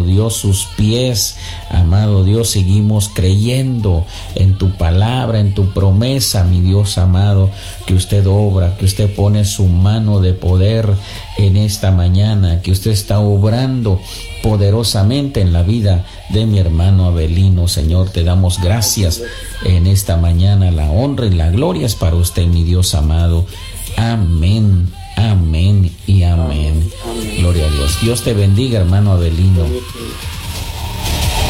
Dios, sus pies. Amado Dios, seguimos creyendo en tu palabra, en tu promesa, mi Dios amado, que usted obra, que usted pone su mano de poder en esta mañana, que usted está obrando poderosamente en la vida de mi hermano Avelino. Señor, te damos gracias en esta mañana. La honra y la gloria es para usted, mi Dios amado. Amén, amén y amén. Gloria a Dios. Dios te bendiga, hermano Avelino.